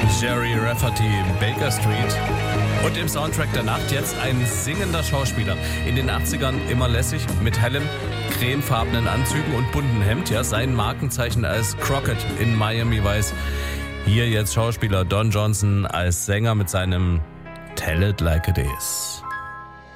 Jerry Rafferty, Baker Street. Und im Soundtrack der Nacht jetzt ein singender Schauspieler. In den 80ern immer lässig, mit hellen, cremefarbenen Anzügen und bunten Hemd. Ja, sein Markenzeichen als Crockett in Miami Vice. Hier jetzt Schauspieler Don Johnson als Sänger mit seinem Tell It Like It Is.